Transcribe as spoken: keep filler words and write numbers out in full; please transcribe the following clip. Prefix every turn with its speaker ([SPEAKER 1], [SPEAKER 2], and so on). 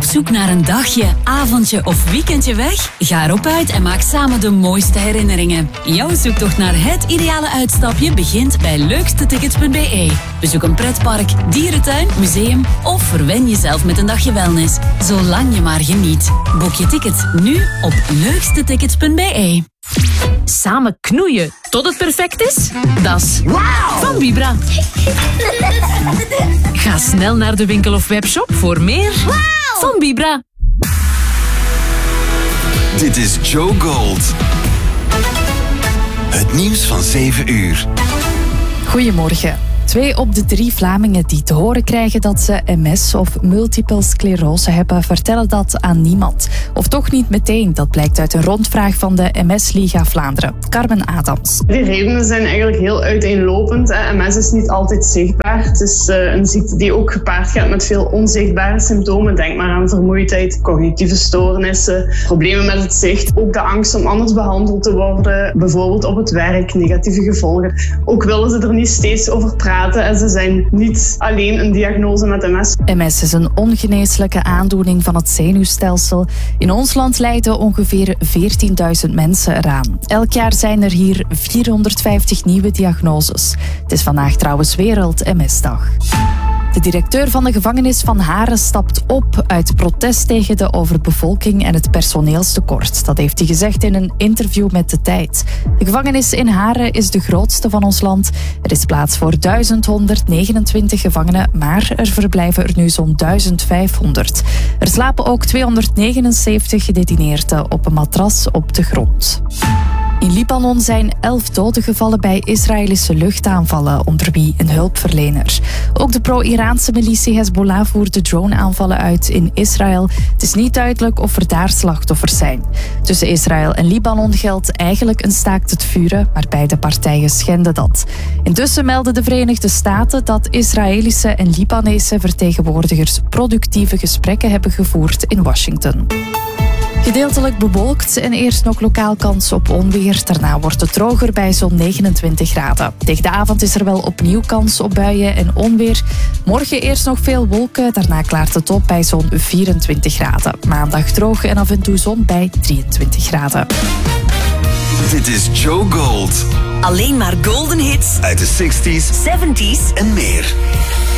[SPEAKER 1] zoek naar een dagje, avondje of weekendje weg? Ga erop uit en maak samen de mooiste herinneringen. Jouw zoektocht naar het ideale uitstapje begint bij leukste tickets punt b e. Bezoek een pretpark, dierentuin, museum of verwen jezelf met een dagje wellness. Zolang je maar geniet. Boek je ticket nu op leukste tickets punt b e.
[SPEAKER 2] Samen knoeien tot het perfect is? Dat is wow van Vibra. Ga snel naar de winkel of webshop voor meer wow van Vibra.
[SPEAKER 3] Dit is Joe Gold. Het nieuws van zeven uur.
[SPEAKER 4] Goedemorgen. Twee op de drie Vlamingen die te horen krijgen dat ze M S of multiple sclerose hebben, vertellen dat aan niemand. Of toch niet meteen, dat blijkt uit een rondvraag van de M S-Liga Vlaanderen. Carmen Adams.
[SPEAKER 5] Die redenen zijn eigenlijk heel uiteenlopend. M S is niet altijd zichtbaar. Het is een ziekte die ook gepaard gaat met veel onzichtbare symptomen. Denk maar aan vermoeidheid, cognitieve stoornissen, problemen met het zicht. Ook de angst om anders behandeld te worden, bijvoorbeeld op het werk, negatieve gevolgen. Ook willen ze er niet steeds over praten. En ze zijn niet alleen een diagnose met M S.
[SPEAKER 4] M S is een ongeneeslijke aandoening van het zenuwstelsel. In ons land lijden ongeveer veertienduizend mensen eraan. Elk jaar zijn er hier vierhonderdvijftig nieuwe diagnoses. Het is vandaag trouwens Wereld M S-dag. De directeur van de gevangenis van Haren stapt op uit protest tegen de overbevolking en het personeelstekort. Dat heeft hij gezegd in een interview met De Tijd. De gevangenis in Haren is de grootste van ons land. Er is plaats voor duizend honderdnegenentwintig gevangenen, maar er verblijven er nu zo'n duizend vijfhonderd. Er slapen ook tweehonderdnegenenzeventig gedetineerden op een matras op de grond. In Libanon zijn elf doden gevallen bij Israëlische luchtaanvallen, onder wie een hulpverlener. Ook de pro-Iraanse militie Hezbollah voerde drone-aanvallen uit in Israël. Het is niet duidelijk of er daar slachtoffers zijn. Tussen Israël en Libanon geldt eigenlijk een staakt het vuren, maar beide partijen schenden dat. Intussen melden de Verenigde Staten dat Israëlische en Libanese vertegenwoordigers productieve gesprekken hebben gevoerd in Washington. Gedeeltelijk bewolkt en eerst nog lokaal kans op onweer. Daarna wordt het droger bij zo'n negenentwintig graden. Tegen de avond is er wel opnieuw kans op buien en onweer. Morgen eerst nog veel wolken, daarna klaart het op bij zo'n vierentwintig graden. Maandag droog en af en toe zon bij drieëntwintig graden.
[SPEAKER 3] Dit is Joe Gold.
[SPEAKER 1] Alleen maar golden hits
[SPEAKER 3] Uit de zestig's,
[SPEAKER 1] zeventig's
[SPEAKER 3] en meer.